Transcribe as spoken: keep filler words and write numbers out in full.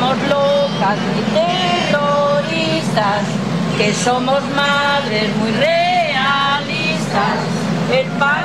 somos locas ni terroristas, que somos madres muy realistas. El país